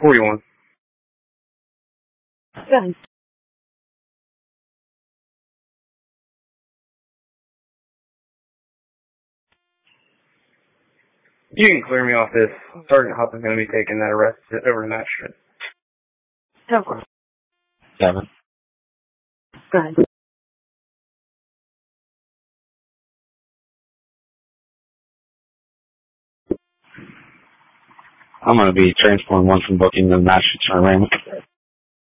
41. Good. You can clear me off this. Sergeant Huff is going to be taking that arrest over to magistrate. Of course. 7. Go ahead. I'm going to be transporting one from booking to the magistrate's room.